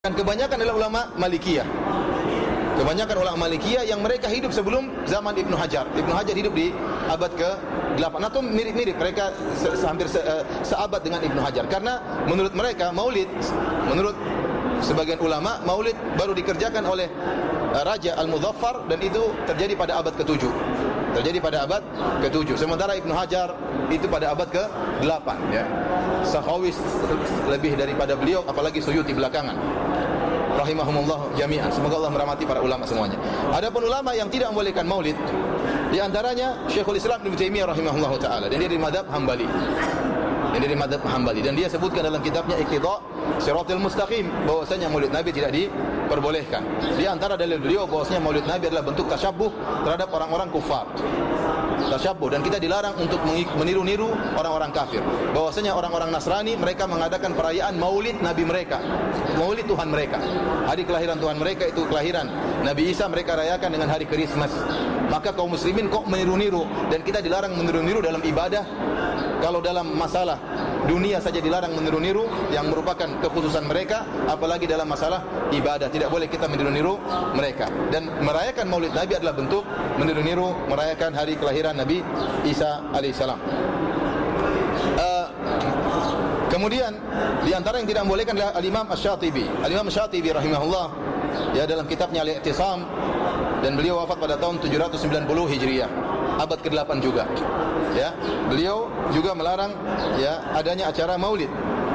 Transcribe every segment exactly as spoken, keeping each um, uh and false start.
Dan kebanyakan adalah ulama Malikiyah. Kebanyakan ulama Malikiyah yang mereka hidup sebelum zaman Ibnu Hajar. Ibnu Hajar hidup di abad ke delapan atau mirip-mirip, mereka se hampir se uh, seabad dengan Ibnu Hajar. Karena menurut mereka maulid, menurut sebagian ulama, maulid baru dikerjakan oleh uh, Raja Al-Muzaffar, dan itu terjadi pada abad ketujuh. Terjadi pada abad ketujuh. Sementara Ibnu Hajar itu pada abad ke delapan, ya. Sakhawi lebih daripada beliau, apalagi Suyuti belakangan. Rahimahumullah jami'an. Semoga Allah merahmati para ulama semuanya. Adapun ulama yang tidak membolehkan maulid, di antaranya Syekhul Islam Ibnu Taimiyah rahimahullah taala, dan dia dari mazhab Hambali. Yang dari mazhab Hambali, dan dia sebutkan dalam kitabnya Iqtida Shiratal Mustaqim bahwasanya maulid Nabi tidak diperbolehkan. Di antara dalil beliau bahwasanya maulid Nabi adalah bentuk tasyabbuh terhadap orang-orang kufar. Tasyabbuh, dan kita dilarang untuk meniru-niru orang-orang kafir. Bahwasanya orang-orang Nasrani mereka mengadakan perayaan maulid Nabi mereka, maulid Tuhan mereka. Hari kelahiran Tuhan mereka itu kelahiran Nabi Isa, mereka rayakan dengan hari Christmas. Maka kaum muslimin kok meniru-niru, dan kita dilarang meniru-niru dalam ibadah. Kalau dalam masalah dunia saja dilarang meniru-niru yang merupakan kekhususan mereka, apalagi dalam masalah ibadah tidak boleh kita meniru-niru mereka. Dan merayakan maulid Nabi adalah bentuk meniru-niru merayakan hari kelahiran Nabi Isa alaihissalam. Uh, kemudian di antara yang tidak membolehkan adalah Al-Imam Asy-Syatibi. Al-Imam Asy-Syatibi rahimahullah, ya, dalam kitabnya Al-I'tisam, dan beliau wafat pada tahun tujuh ratus sembilan puluh Hijriah, abad ke delapan juga. Ya, beliau juga melarang, ya, adanya acara maulid.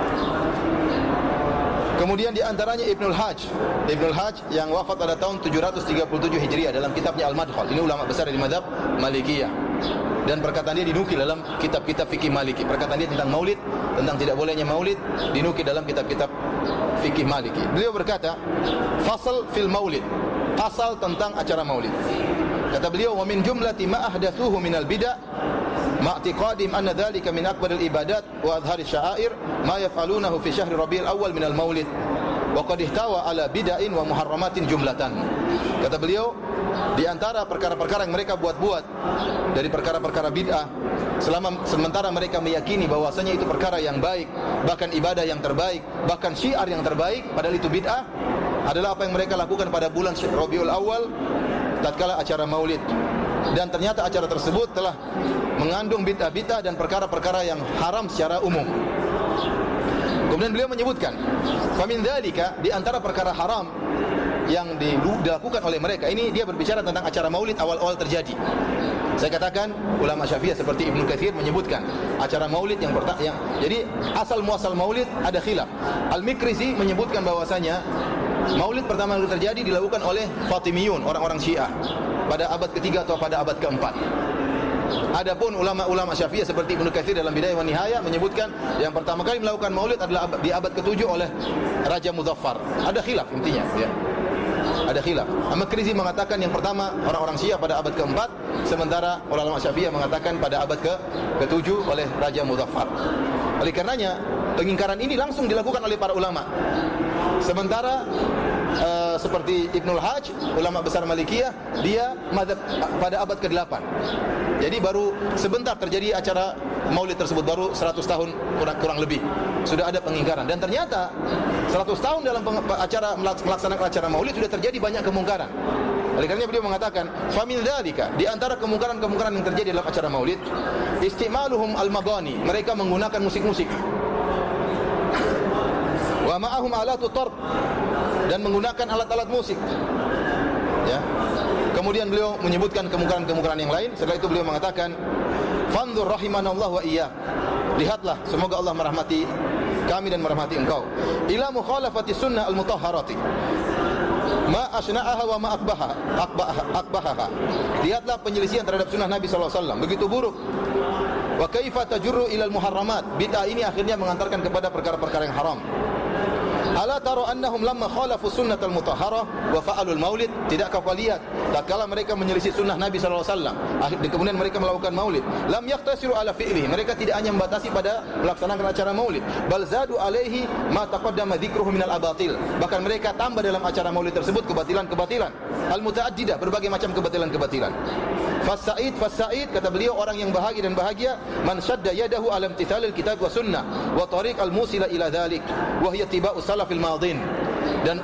Kemudian di antaranya Ibnul Hajj. Ibnul Hajj yang wafat pada tahun tujuh ratus tiga puluh tujuh Hijriah, dalam kitabnya Al-Madkhal. Ini ulama besar dari mazhab Malikiyah. Dan perkataan dia dinukil dalam kitab-kitab fikih Maliki. Perkataan dia tentang maulid, tentang tidak bolehnya maulid, dinukil dalam kitab-kitab fikih Maliki. Beliau berkata, "Fasal fil maulid." Pasal tentang acara maulid. Kata beliau, "Wa min jumlati ma ahdatsuhu minal bid'ah ma'tiqadim anna dzalika min akbaril ibadat wa adhharis sya'air ma yaf'alunahu fi syahri Rabiul Awwal minal maulid wa qad ihtawa ala bid'ain wa muharramatin jumlatan." Kata beliau, di antara perkara-perkara yang mereka buat-buat dari perkara-perkara bid'ah, selama sementara mereka meyakini bahwasanya itu perkara yang baik, bahkan ibadah yang terbaik, bahkan syiar yang terbaik, padahal itu bid'ah, adalah apa yang mereka lakukan pada bulan Rabiul Awal tatkala acara maulid. Dan ternyata acara tersebut telah mengandung bid'ah-bid'ah dan perkara-perkara yang haram secara umum. Kemudian beliau menyebutkan, famin dzalika, di antara perkara haram yang dilakukan oleh mereka, ini dia berbicara tentang acara maulid awal-awal terjadi. Saya katakan ulama Syafi'iyah seperti Ibnu Katsir menyebutkan acara maulid yang pertama, yang jadi asal muasal maulid ada khilaf. Al-Mikrizi menyebutkan bahwasanya maulid pertama kali terjadi dilakukan oleh Fatimiyun, orang-orang Syiah, pada abad ketiga atau pada abad keempat. Adapun ulama-ulama Syafi'iyah seperti Ibnu Katsir dalam Bidayah wa Nihayah menyebutkan yang pertama kali melakukan maulid adalah di abad ketujuh oleh Raja Muzaffar. Ada khilaf intinya, ya. Ada khilaf. Al-Makrizi mengatakan yang pertama orang-orang Syiah pada abad keempat, sementara ulama Syafi'iyah mengatakan pada abad ke ketujuh oleh Raja Muzaffar. Oleh karenanya pengingkaran ini langsung dilakukan oleh para ulama. Sementara uh, seperti Ibnul Hajj, ulama besar Malikiyah, dia mazhab pada abad ke delapan. Jadi baru sebentar terjadi acara maulid tersebut, baru seratus tahun kurang, kurang lebih sudah ada pengingkaran. Dan ternyata seratus tahun dalam acara melaksanakan acara maulid sudah terjadi banyak kemungkaran. Oleh karena beliau mengatakan, famil dzalika, di antara kemungkaran-kemungkaran yang terjadi dalam acara maulid, istimaluhum al-maghani, mereka menggunakan musik-musik. Wa ma'ahum alatu tarb, dan menggunakan alat-alat musik. Ya. Kemudian beliau menyebutkan kemungkaran-kemungkaran yang lain. Setelah itu beliau mengatakan, fanzur rahimanallah wa iyyak, lihatlah semoga Allah merahmati kami dan merahmati engkau, ila mukhalafati sunnah al-mutahharati ma asna'aha wa ma akbaha akbaha akbaha. Lihatlah penyelisihan terhadap sunnah Nabi sallallahu alaihi wasallam begitu buruk. Wa kaifa tajurru ila al-muharramat, bid'ah ini akhirnya mengantarkan kepada perkara-perkara yang haram. Ala taro annahum lamma khalafu sunnatal mutahharah wa fa'alul maulid, tidakkah kau lihat tatkala mereka menyelisih sunnah Nabi sallallahu alaihi wasallam dan kemudian mereka melakukan maulid, lam yaqtasiru ala fi'lihi, mereka tidak hanya membatasi pada melaksanakan acara maulid, bal zadu alaihi ma taqaddama dzikruhu minal abatil, bahkan mereka tambah dalam acara maulid tersebut kebatilan-kebatilan al mutaaddidah, berbagai macam kebatilan-kebatilan. Fas-sa'id fas-sa'id, kata beliau, orang yang bahagia dan bahagia, man shadda yadahu ala imtithalil kitab wa sunnah wa tariq al-musila ila dzalik wa hiya tiba'us salafil madin, Dan